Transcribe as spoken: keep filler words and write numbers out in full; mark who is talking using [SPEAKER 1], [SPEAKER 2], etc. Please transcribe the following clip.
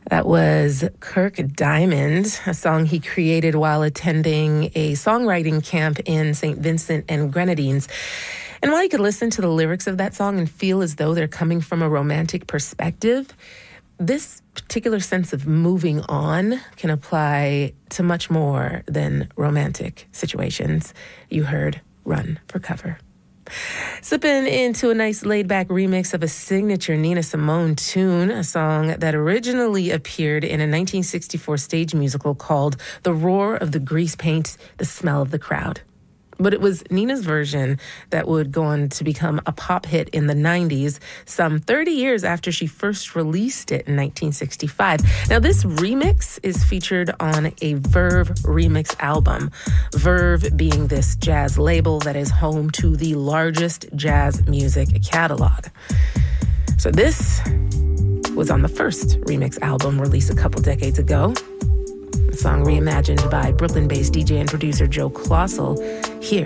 [SPEAKER 1] That was Kirk Diamond, a song he created while attending a songwriting camp in Saint Vincent and Grenadines. And while you could listen to the lyrics of that song and feel as though they're coming from a romantic perspective, this particular sense of moving on can apply to much more than romantic situations. You heard Run for Cover. Slipping into a nice laid-back remix of a signature Nina Simone tune, a song that originally appeared in a nineteen sixty-four stage musical called The Roar of the Grease Paint, The Smell of the Crowd. But it was Nina's version that would go on to become a pop hit in the nineties, some thirty years after she first released it in nineteen sixty-five. Now, this remix is featured on a Verve remix album, Verve being this jazz label that is home to the largest jazz music catalog. So this was on the first remix album released a couple decades ago. A song reimagined by Brooklyn-based D J and producer Joe Colossal. Here